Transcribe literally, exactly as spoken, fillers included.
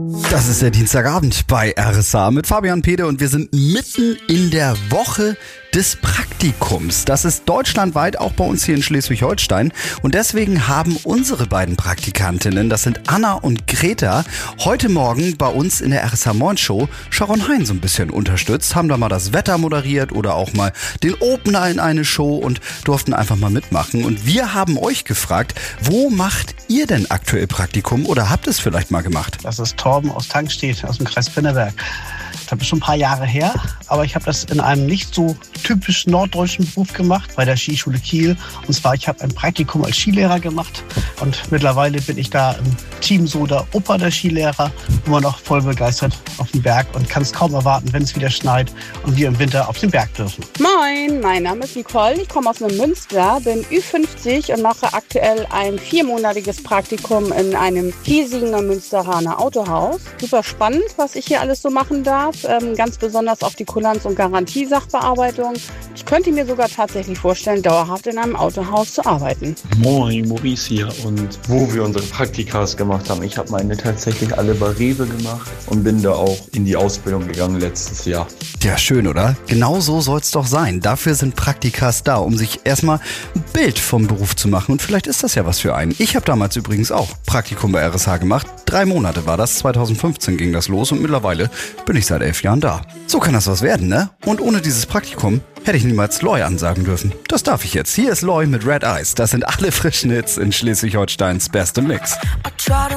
Das ist der Dienstagabend bei R S H mit Fabian Pede und wir sind mitten in der Woche des Praktikums. Das ist deutschlandweit, auch bei uns hier in Schleswig-Holstein. Und deswegen haben unsere beiden Praktikantinnen, das sind Anna und Greta, heute Morgen bei uns in der R S H Morning Show Sharon Hein so ein bisschen unterstützt, haben da mal das Wetter moderiert oder auch mal den Opener in eine Show und durften einfach mal mitmachen. Und wir haben euch gefragt, wo macht ihr denn aktuell Praktikum oder habt es vielleicht mal gemacht? Das ist Torben aus Tankstedt, aus dem Kreis Pinneberg. Das ist schon ein paar Jahre her, aber ich habe das in einem nicht so typisch norddeutschen Beruf gemacht, bei der Skischule Kiel. Und zwar, ich habe ein Praktikum als Skilehrer gemacht und mittlerweile bin ich da im Team so der Opa der Skilehrer, immer noch voll begeistert auf dem Berg und kann es kaum erwarten, wenn es wieder schneit und wir im Winter auf den Berg dürfen. Moin, mein Name ist Nicole, ich komme aus Neumünster, bin Ü fünfzig und mache aktuell ein viermonatiges Praktikum in einem hiesigen Neumünsteraner Autohaus. Super spannend, was ich hier alles so machen darf. Ähm, ganz besonders auf die Kulanz- und Garantiesachbearbeitung. Ich könnte mir sogar tatsächlich vorstellen, dauerhaft in einem Autohaus zu arbeiten. Moin, Maurice hier. Und wo wir unsere Praktikas gemacht haben, ich habe meine tatsächlich alle bei Rewe gemacht und bin da auch in die Ausbildung gegangen letztes Jahr. Ja, schön, oder? Genau so soll es doch sein. Dafür sind Praktikas da, um sich erstmal ein Bild vom Beruf zu machen. Und vielleicht ist das ja was für einen. Ich habe damals übrigens auch Praktikum bei R S H gemacht. Drei Monate war das. zwanzig fünfzehn ging das los und mittlerweile bin ich seit elf Jahren da. So kann das was werden, ne? Und ohne dieses Praktikum hätte ich niemals Loy ansagen dürfen. Das darf ich jetzt. Hier ist Loy mit Red Eyes. Das sind alle frischen Hits in Schleswig-Holsteins beste Mix.